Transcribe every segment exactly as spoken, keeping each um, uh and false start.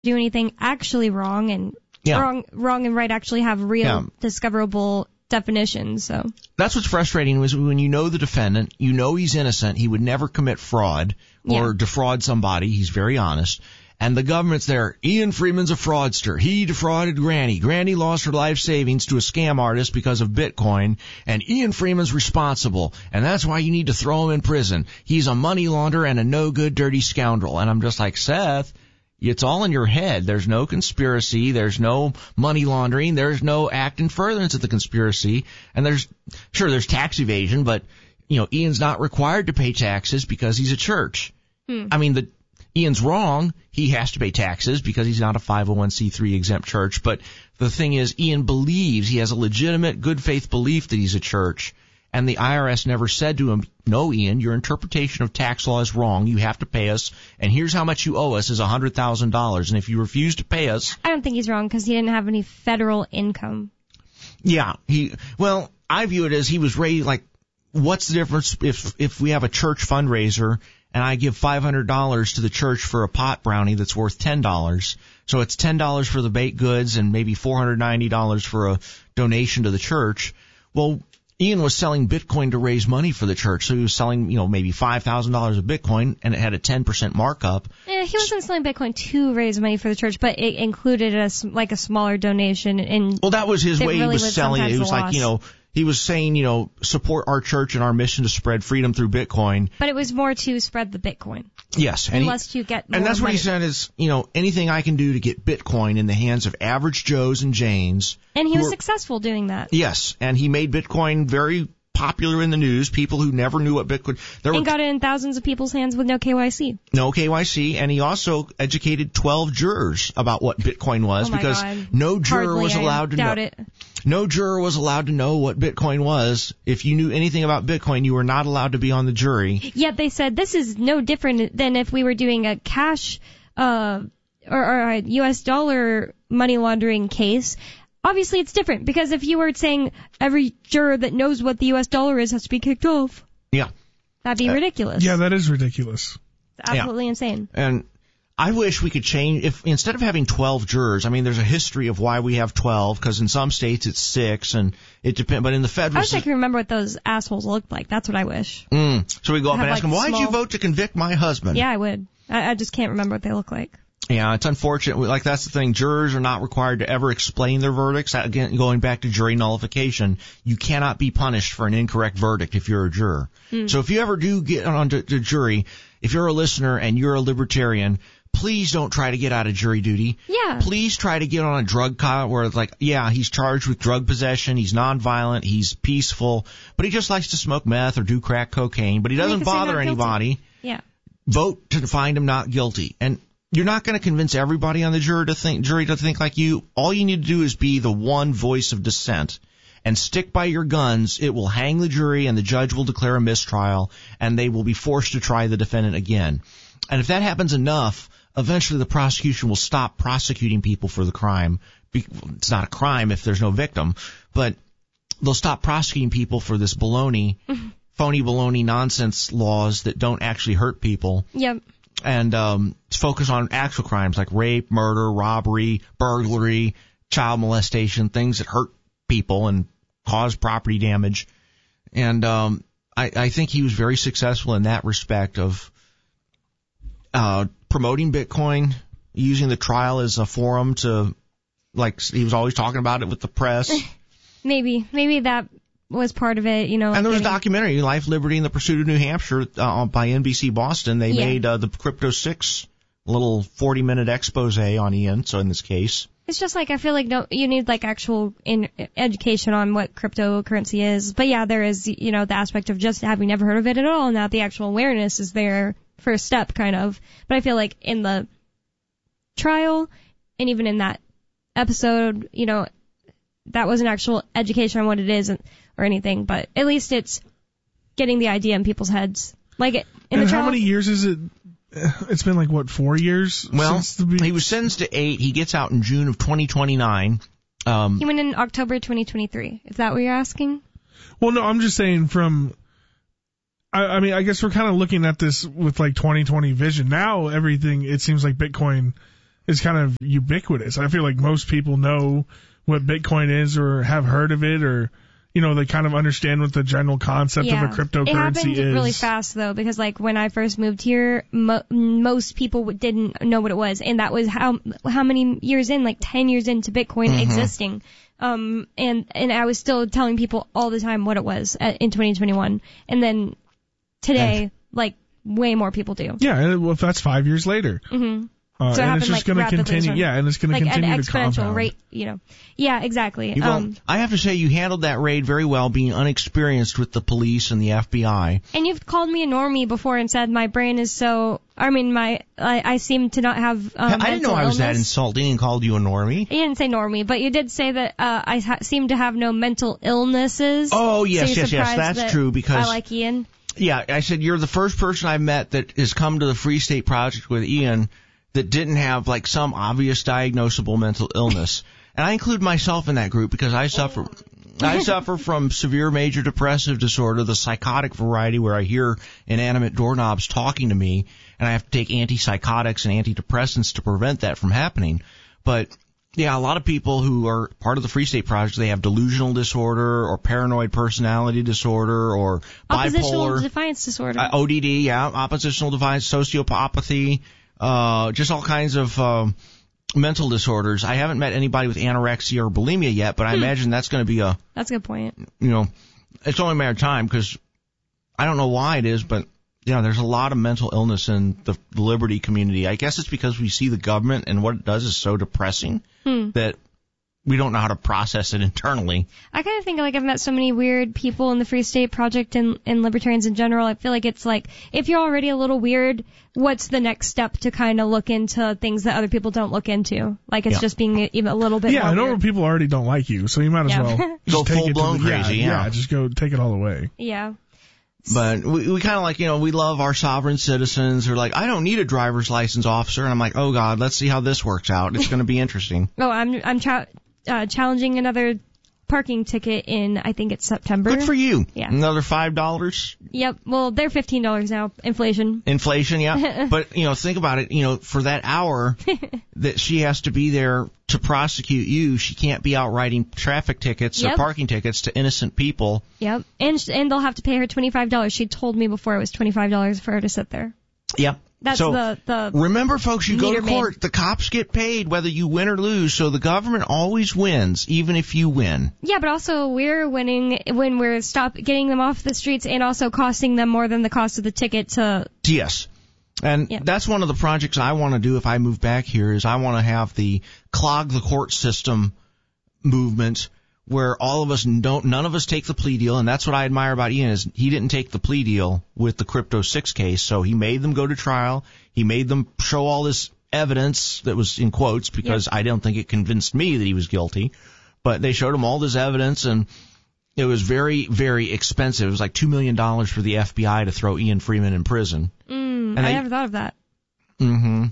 do anything actually wrong, and yeah. wrong, wrong and right actually have real yeah. discoverable definitions. So that's what's frustrating was when you know the defendant, you know he's innocent, he would never commit fraud or yeah. defraud somebody. He's very honest. And the government's there. Ian Freeman's a fraudster. He defrauded Granny. Granny lost her life savings to a scam artist because of Bitcoin. And Ian Freeman's responsible. And that's why you need to throw him in prison. He's a money launderer and a no-good, dirty scoundrel. And I'm just like, Seth, it's all in your head. There's no conspiracy. There's no money laundering. There's no act in furtherance of the conspiracy. And there's, sure, there's tax evasion, but, you know, Ian's not required to pay taxes because he's a church. Hmm. I mean, the Ian's wrong. He has to pay taxes because he's not a five oh one c three exempt church. But the thing is, Ian believes, he has a legitimate good faith belief that he's a church. And the I R S never said to him, no, Ian, your interpretation of tax law is wrong. You have to pay us. And here's how much you owe us is one hundred thousand dollars. And if you refuse to pay us. I don't think he's wrong because he didn't have any federal income. Yeah. he Well, I view it as he was raised like, what's the difference if if we have a church fundraiser and I give five hundred dollars to the church for a pot brownie that's worth ten dollars. So it's ten dollars for the baked goods and maybe four hundred ninety dollars for a donation to the church. Well, Ian was selling Bitcoin to raise money for the church. So he was selling, you know, maybe five thousand dollars of Bitcoin and it had a ten percent markup. Yeah, he wasn't selling Bitcoin to raise money for the church, but it included a, like a smaller donation. And well, that was his way. Really He was, was selling it. It was loss. like, you know, he was saying, you know, support our church and our mission to spread freedom through Bitcoin. But it was more to spread the Bitcoin. Yes. And Unless he, you get more And that's money. what he said is, you know, anything I can do to get Bitcoin in the hands of average Joes and Janes. And he was are, successful doing that. Yes. And he made Bitcoin very popular in the news. People who never knew what Bitcoin... There and were, got it in thousands of people's hands with no K Y C. No K Y C. And he also educated twelve jurors about what Bitcoin was oh my because God. no juror Hardly, was allowed I to doubt know... It. No juror was allowed to know what Bitcoin was. If you knew anything about Bitcoin, you were not allowed to be on the jury. Yet they said this is no different than if we were doing a cash uh, or, or a U S dollar money laundering case. Obviously, it's different because if you were saying every juror that knows what the U S dollar is has to be kicked off, Yeah. that'd be Uh, ridiculous. Yeah, that is ridiculous. It's absolutely Yeah. insane. And I wish we could change, if instead of having twelve jurors, I mean, there's a history of why we have twelve, because in some states it's six, and it depends, but in the federal... I wish I could remember what those assholes looked like. That's what I wish. Mm. So we go up Have and ask like them, why'd small- you vote to convict my husband? Yeah, I would. I, I just can't remember what they look like. Yeah, it's unfortunate. Like, that's the thing. Jurors are not required to ever explain their verdicts. Again, going back to jury nullification, you cannot be punished for an incorrect verdict if you're a juror. Mm. So if you ever do get on to the jury, if you're a listener and you're a libertarian, please don't try to get out of jury duty. Yeah. Please try to get on a drug cop where it's like, yeah, he's charged with drug possession, he's nonviolent, he's peaceful, but he just likes to smoke meth or do crack cocaine, but he doesn't Make us say bother not guilty. anybody. Yeah. Vote to find him not guilty. And you're not going to convince everybody on the jury to think jury to think like you. All you need to do is be the one voice of dissent and stick by your guns. It will hang the jury and the judge will declare a mistrial and they will be forced to try the defendant again. And if that happens enough, eventually the prosecution will stop prosecuting people for the crime. It's not a crime if there's no victim, but they'll stop prosecuting people for this baloney, phony baloney nonsense laws that don't actually hurt people. Yep. And um, focus on actual crimes like rape, murder, robbery, burglary, child molestation, things that hurt people and cause property damage. And um, I, I think he was very successful in that respect of uh, promoting Bitcoin, using the trial as a forum to, like, he was always talking about it with the press. Maybe. Maybe that was part of it, you know. And there was a getting- documentary, Life, Liberty, and the Pursuit of New Hampshire, uh, by N B C Boston. They Yeah. made uh, the Crypto six little forty-minute expose on Ian, so in this case. It's just like, I feel like no, you need like actual in education on what cryptocurrency is. But yeah, there is, you know, the aspect of just having never heard of it at all. Now the actual awareness is there, first step kind of. But I feel like in the trial and even in that episode, you know, that wasn't actual education on what it is or anything. But at least it's getting the idea in people's heads. Like in and the how trial, many years is it? It's been like, what, four years? Well, since the be- he was sentenced to eight. He gets out in June of twenty twenty-nine. Um, he went in October twenty twenty-three. Is that what you're asking? Well, no, I'm just saying from, I, I mean, I guess we're kind of looking at this with like twenty twenty vision. Now everything, it seems like Bitcoin is kind of ubiquitous. I feel like most people know what Bitcoin is or have heard of it, or, you know, they kind of understand what the general concept yeah. of a cryptocurrency it happened is. really fast, though, because, like, when I first moved here, mo- most people didn't know what it was, and that was how how many years in, like ten years into Bitcoin Mm-hmm. existing. Um, and, and I was still telling people all the time what it was at, in twenty twenty-one. And then today, And, like, way more people do. Yeah, and well, if that's five years later. Mm-hmm. Uh, So it and happened, it's just like, going to rapidly, continue. sort of. Yeah, and it's going to Like, continue an to exponential compound. rate, you know. Yeah, exactly. Well, Um, I have to say you handled that raid very well, being unexperienced with the police and the F B I. and you've called me a normie before and said my brain is so, I mean, my, I, I seem to not have, um, I didn't know I was that illness. insulting and called you a normie. You didn't say normie, but you did say that uh, I ha- seem to have no mental illnesses. Oh, yes, so you're yes, yes, surprised that's that true, because- I like Ian. Yeah, I said you're the first person I've met that has come to the Free State Project with Ian that didn't have, like, some obvious diagnosable mental illness. And I include myself in that group because I suffer I suffer from severe major depressive disorder, the psychotic variety where I hear inanimate doorknobs talking to me, and I have to take antipsychotics and antidepressants to prevent that from happening. But, yeah, a lot of people who are part of the Free State Project, they have delusional disorder or paranoid personality disorder or Oppositional bipolar. defiance disorder. Uh, O D D, yeah, oppositional defiance, sociopathy, uh, just all kinds of um, mental disorders. I haven't met anybody with anorexia or bulimia yet, but I Hmm. imagine that's going to be a, That's a good point. you know, it's only a matter of time because I don't know why it is, but, you know, there's a lot of mental illness in the, the Liberty community. I guess it's because we see the government and what it does is so depressing Hmm. that we don't know how to process it internally. I kind of think like I've met so many weird people in the Free State Project and, and libertarians in general. I feel like it's like if you're already a little weird, what's the next step to kind of look into things that other people don't look into? Like it's Yeah. just being even a little bit Yeah, more I know weird. people already don't like you, so you might as Yeah. well Go just take it to full-blown the- crazy, yeah, yeah. yeah, just go take it all away. Yeah. But we, we kind of like, you know, we love our sovereign citizens who are like, I don't need a driver's license, officer. And I'm like, oh, God, let's see how this works out. It's going to be interesting. Oh, I'm I'm tra- uh, challenging another parking ticket in, I think it's September. Good for you. Yeah. Another five dollars. Yep. Well, they're fifteen dollars now. Inflation. Inflation, yeah. But, you know, think about it. You know, for that hour that she has to be there to prosecute you, she can't be out writing traffic tickets Yep. or parking tickets to innocent people. Yep. And sh- and they'll have to pay her twenty-five dollars. She told me before it was twenty-five dollars for her to sit there. Yep. That's so, the, the, remember, folks, you go to meter court. maid. The cops get paid whether you win or lose, so the government always wins, even if you win. yeah, but also we're winning when we're stop getting them off the streets and also costing them more than the cost of the ticket to, Yes. And Yeah. that's one of the projects I want to do if I move back here is I want to have the clog the court system movement where all of us don't, none of us take the plea deal. And that's what I admire about Ian is he didn't take the plea deal with the Crypto six case. So he made them go to trial. He made them show all this evidence that was in quotes because I don't think it convinced me that he was guilty, but they showed him all this evidence and it was very, very expensive. It was like two million dollars for the F B I to throw Ian Freeman in prison. mm, And I they- never thought of that. Mm-hmm.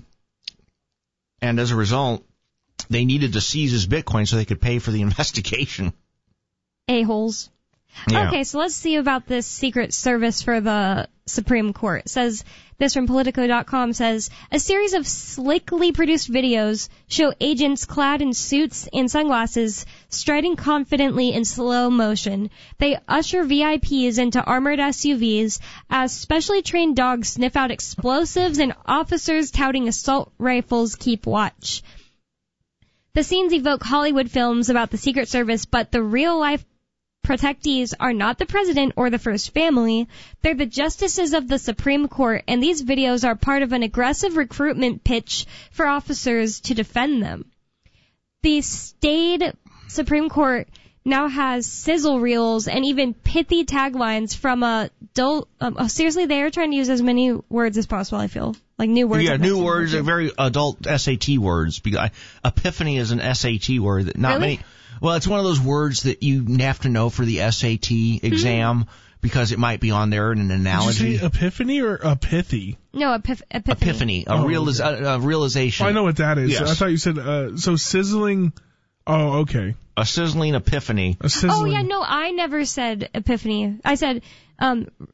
And as a result, they needed to seize his Bitcoin so they could pay for the investigation. A-holes. Yeah. Okay, so let's see about this Secret Service for the Supreme Court. It says, this from Politico dot com says, a series of slickly produced videos show agents clad in suits and sunglasses striding confidently in slow motion. They usher V I Ps into armored S U Vs as specially trained dogs sniff out explosives and officers touting assault rifles keep watch. The scenes evoke Hollywood films about the Secret Service, but the real-life protectees are not the president or the first family. They're the justices of the Supreme Court, and these videos are part of an aggressive recruitment pitch for officers to defend them. The staid Supreme Court now has sizzle reels and even pithy taglines from a dull, um, oh, seriously, they are trying to use as many words as possible, I feel. Like new words. Yeah, I've new never words, seen are very adult S A T words. Because I, epiphany is an S A T word that not Really? many. Well, it's one of those words that you have to know for the S A T exam because it might be on there in an Did you analogy. say epiphany or epithy? No, epiph- epiphany. Epiphany, a, Oh, realis- okay. a, a realization. Oh, I know what that is. Yes. I thought you said, uh, so sizzling. Oh, okay. A sizzling epiphany. A sizzling. Oh yeah, no, I never said epiphany. I said um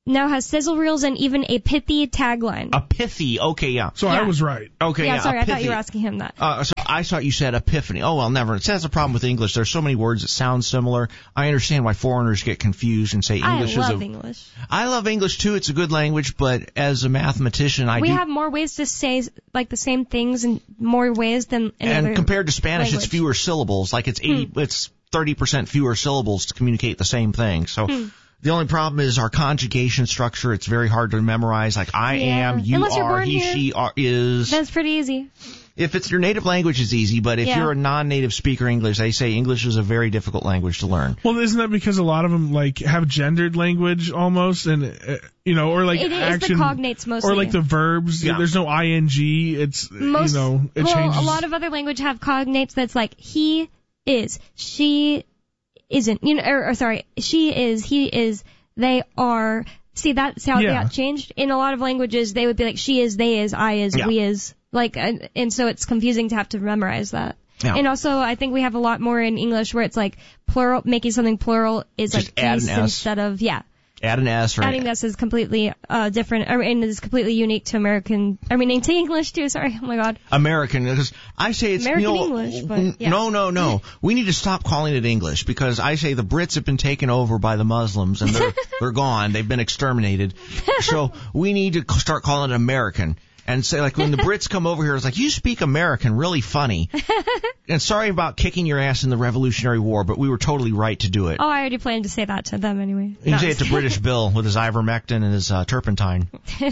now has sizzle reels and even a pithy tagline. A pithy, okay, yeah. So Yeah. I was right. Okay, yeah, yeah. sorry, a I thought pithy. you were asking him that. Uh, so I thought you said epiphany. Oh, well, never. See, that's a problem with English. There's so many words that sound similar. I understand why foreigners get confused and say English I love is a... English. I love English, too. It's a good language, but as a mathematician, I We do... have more ways to say like the same things in more ways than any and other compared to Spanish, language. it's fewer syllables. Like it's eighty, Hmm. it's thirty percent fewer syllables to communicate the same thing. So Hmm. the only problem is our conjugation structure. It's very hard to memorize. Like I Yeah. am, you Unless you're are, born he, here. she are, is. That's pretty easy. If it's your native language, it's easy. But if Yeah. you're a non-native speaker English, they say English is a very difficult language to learn. Well, isn't that because a lot of them like have gendered language almost, and uh, you know, or like It is action, the cognates mostly. or like the verbs. Yeah. There's no ing. It's Most, you know, it well, changes. a lot of other language have cognates that's like he is, she isn't, you know, or, or sorry, she is, he is, they are. See, that's how Yeah. they got changed. In a lot of languages, they would be like she is, they is, I is, Yeah. we is. Like, and, and so it's confusing to have to memorize that. Yeah. And also, I think we have a lot more in English where it's like plural, making something plural is Just like add geese an S. instead of, yeah. Add an S or Adding this is completely uh, different, or, and is completely unique to American, I mean, to English too, sorry, oh my god. American, because I say it's American you know, English, but, n- yeah. no, no, no. We need to stop calling it English because I say the Brits have been taken over by the Muslims and they're they're gone. They've been exterminated. So we need to c- start calling it American. And say, like, when the Brits come over here, it's like, you speak American really funny. And sorry about kicking your ass in the Revolutionary War, but we were totally right to do it. Oh, I already planned to say that to them anyway. You No. say it to British Bill with his ivermectin and his uh, turpentine.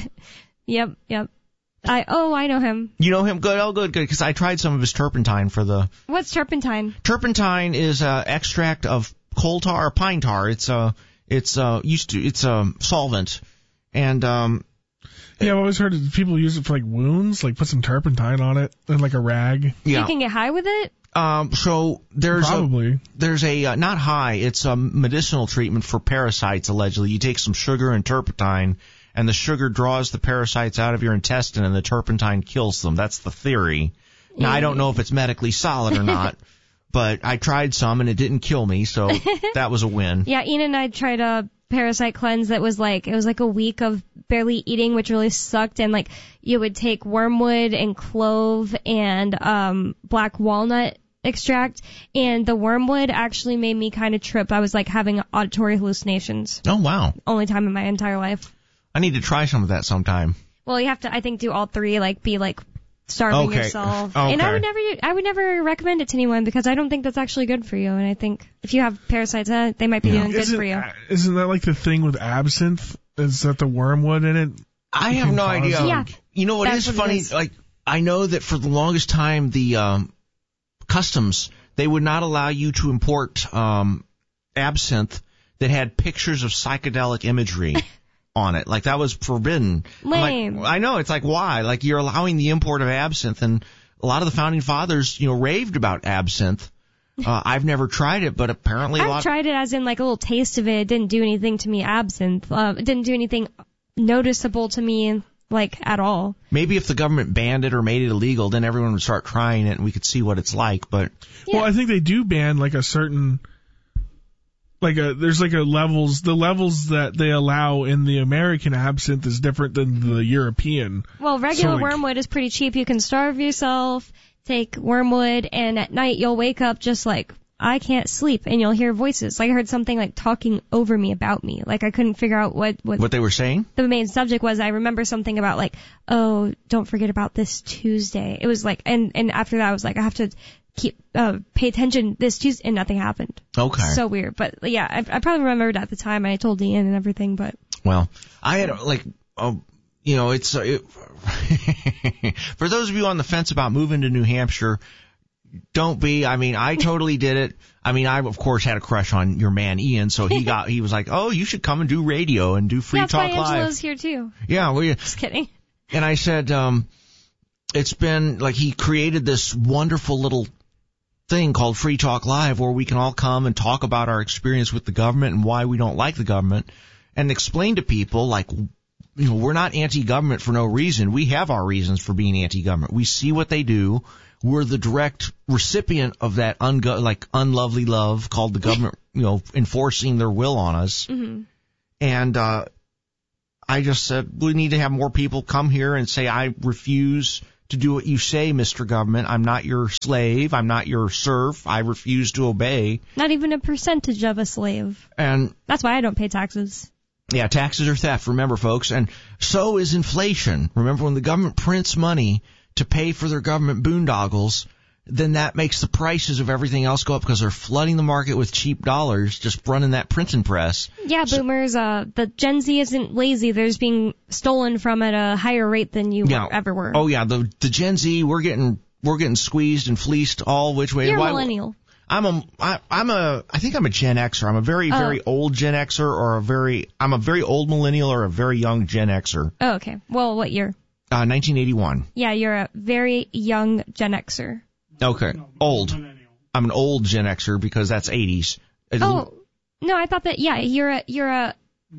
Yep, yep. I, oh, I know him. You know him? Good, oh, good, good, because I tried some of his turpentine for the... What's turpentine? Turpentine is uh, extract of coal tar or pine tar. It's uh, it's uh, used to, it's a solvent. And, um... Yeah, I've always heard that people use it for like wounds, like put some turpentine on it and like a rag. yeah. You can get high with it? Um, so there's Probably. a, there's a, uh, not high, it's a medicinal treatment for parasites, allegedly. You take some sugar and turpentine, and the sugar draws the parasites out of your intestine, and the turpentine kills them. That's the theory. Now, I don't know if it's medically solid or not, but I tried some, and it didn't kill me, so that was a win. Yeah, Ian and I tried a parasite cleanse that was like, it was like a week of barely eating, which really sucked, and like, you would take wormwood and clove and, um, black walnut extract, and the wormwood actually made me kind of trip. I was like having auditory hallucinations. Oh, wow. Only time in my entire life. I need to try some of that sometime. Well, you have to, I think, do all three, like, be like, starving Okay. yourself. Okay. And I would never, I would never recommend it to anyone because I don't think that's actually good for you. And I think if you have parasites, uh, they might be Yeah. doing good Isn't, for you. isn't that like the thing with absinthe? Is that the wormwood in it? I It have can no cause, idea. Yeah. like- You know, it That's is what it funny. is. Like, I know that for the longest time, the um, customs, they would not allow you to import um, absinthe that had pictures of psychedelic imagery on it. Like, that was forbidden. I'm Lame. Like, I know. It's like, why? Like, you're allowing the import of absinthe, and a lot of the founding fathers, you know, raved about absinthe. Uh, I've never tried it, but apparently a I've lot... tried it as in like a little taste of it. It didn't do anything to me. Absinthe. Uh, it didn't do anything noticeable to me, like, at all. Maybe if the government banned it or made it illegal, then everyone would start trying it and we could see what it's like, but... Yeah. Well, I think they do ban like a certain, like a, there's like a levels, the levels that they allow in the American absinthe is different than the European. Well, regular So, like- wormwood is pretty cheap. You can starve yourself, take wormwood, and at night you'll wake up just like, I can't sleep, and you'll hear voices. Like I heard something like talking over me about me. Like I couldn't figure out what, what, What they were saying? the main subject was. I remember something about like, oh, don't forget about this Tuesday. It was like, and, and after that I was like, I have to keep, uh, pay attention this Tuesday, and nothing happened. Okay. So weird. But yeah, I, I probably remembered at the time, and I told Ian and everything, but. Well, I had, like, uh, you know, it's, uh, it, for those of you on the fence about moving to New Hampshire, don't be. I mean, I totally did it. I mean, I, of course, had a crush on your man, Ian, so he got, he was like, oh, you should come and do radio and do Free Yeah, Talk that's why Live. Angelo's here too. Yeah, well, yeah. Just kidding. And I said, um, it's been, like, he created this wonderful little thing called Free Talk Live where we can all come and talk about our experience with the government and why we don't like the government and explain to people, like, you know, we're not anti-government for no reason. We have our reasons for being anti-government. We see what they do. We're the direct recipient of that ungo- like unlovely love called the government, you know, enforcing their will on us. Mm-hmm. And, uh, I just said we need to have more people come here and say, I refuse to do what you say, Mister Government. I'm not your slave. I'm not your serf. I refuse to obey. Not even a percentage of a slave. And that's why I don't pay taxes. Yeah, taxes are theft, remember, folks. And so is inflation. Remember, when the government prints money to pay for their government boondoggles, then that makes the prices of everything else go up because they're flooding the market with cheap dollars, just running that printing press. Yeah, so, boomers, uh, the Gen Z isn't lazy. They're just being stolen from at a higher rate than you yeah, ever were. Oh yeah, the the Gen Z, we're getting we're getting squeezed and fleeced all which way. You're Why, a millennial. I'm a I, I'm a I think I'm a Gen Xer. I'm a very oh. very old Gen Xer, or a very I'm a very old millennial, or a very young Gen Xer. Oh, okay. Well, what year? Uh, nineteen eighty-one. Yeah, you're a very young Gen Xer. Okay, old. I'm an old Gen Xer because that's eighties. Oh, no, I thought that, yeah, you're a, you're a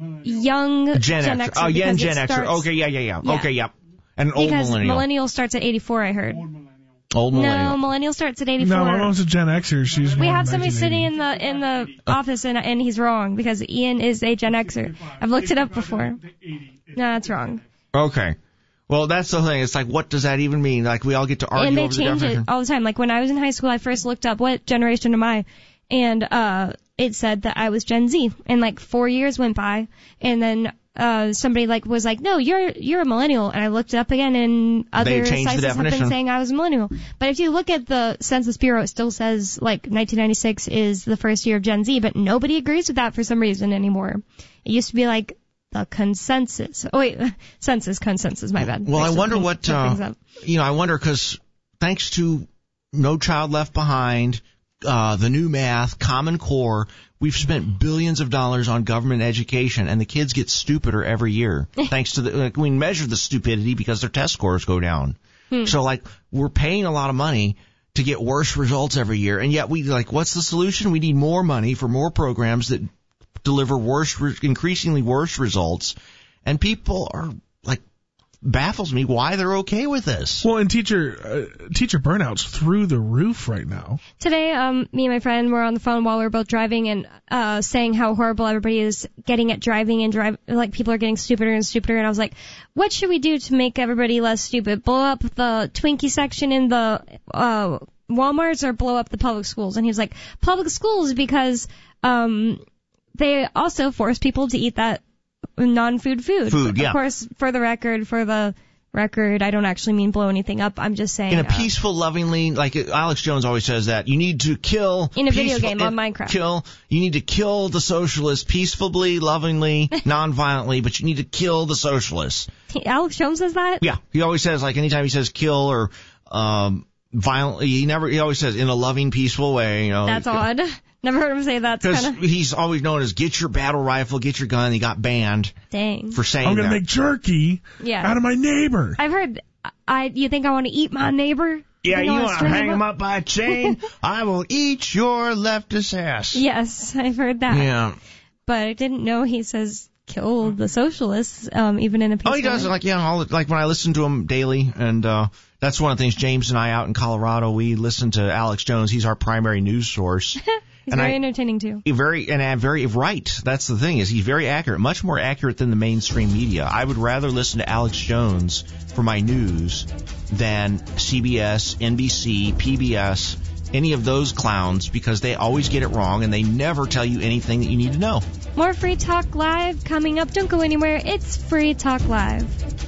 young Gen, Gen Xer. Xer. Oh, young Gen starts, Xer. Okay, yeah, yeah, yeah, yeah. Okay, yeah. And old because millennial. millennial starts at eighty-four, I heard. Old millennial. No, millennial starts at eighty-four. No, my mom's a Gen Xer. She's We born have in somebody nineteen eighty. sitting in the in the office and and he's wrong because Ian is a Gen Xer. I've looked it up before. No, that's wrong. Okay. Well, that's the thing. It's like, what does that even mean? Like, we all get to argue and they over the change definition. it all the time. Like when I was in high school, I first looked up what generation am I, and uh, it said that I was Gen Z. And like four years went by, and then uh, somebody like was like, no, you're you're a millennial. And I looked it up again, and other sites have been saying I was a millennial. But if you look at the Census Bureau, it still says like nineteen ninety-six is the first year of Gen Z, but nobody agrees with that for some reason anymore. It used to be like the consensus. Oh, wait, census, consensus, my bad. Well, Thanks I wonder for what, uh, you know, I wonder because thanks to No Child Left Behind, uh, the new math, Common Core, we've spent billions of dollars on government education, and the kids get stupider every year. Thanks to the, like, we measure the stupidity because their test scores go down. Hmm. So, like, we're paying a lot of money to get worse results every year, and yet we, like, what's the solution? We need more money for more programs that deliver worse, increasingly worse results, and people are like, baffles me why they're okay with this. Well, and teacher uh, teacher burnout's through the roof right now. Today, um, me and my friend were on the phone while we were both driving and uh, saying how horrible everybody is getting at driving and drive. Like people are getting stupider and stupider. And I was like, what should we do to make everybody less stupid? Blow up the Twinkie section in the uh, Walmarts or blow up the public schools? And he was like, public schools because um. they also force people to eat that non-food food. Food, yeah. Of course, for the record, for the record, I don't actually mean blow anything up. I'm just saying. In a uh, peaceful, lovingly, like Alex Jones always says that, you need to kill. In a video peaceful, game on Minecraft. Kill. You need to kill the socialists peacefully, lovingly, non-violently, but you need to kill the socialists. Alex Jones says that? Yeah. He always says, like, anytime he says kill or, um, violently, he never, he always says in a loving, peaceful way, you know. That's odd. Never heard him say that. Because kinda... he's always known as get your battle rifle, get your gun. He got banned. Dang. For saying I'm gonna that. make jerky yeah. out of my neighbor. I've heard, I, you think I want to eat my neighbor? Yeah, you, you want to hang him up by a chain? I will eat your leftist ass. Yes, I've heard that. Yeah. But I didn't know he says kill the socialists, um, even in a peaceful Oh, he does. way. Like, yeah, all, like when I listen to him daily, and uh that's one of the things. James and I out in Colorado, we listen to Alex Jones. He's our primary news source. He's and very I, entertaining too. Very and I'm very right. That's the thing, is he's very accurate, much more accurate than the mainstream media. I would rather listen to Alex Jones for my news than C B S, N B C, P B S, any of those clowns, because they always get it wrong and they never tell you anything that you need to know. More Free Talk Live coming up. Don't go anywhere. It's Free Talk Live.